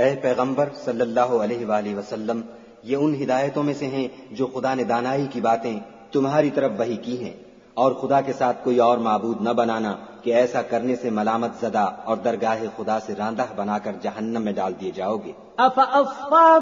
ऐ पैगंबर सल्लल्लाहु अलैहि वसल्लम, ये उन हिदायतों में से हैं जो खुदा ने दानाई की बातें तुम्हारी तरफ वही की हैं, और खुदा के साथ कोई और माबूद न बनाना कि ऐसा करने से मलामत ज़दा और दरगाह खुदा से रांदा बनाकर जहन्नम में डाल दिए जाओगे।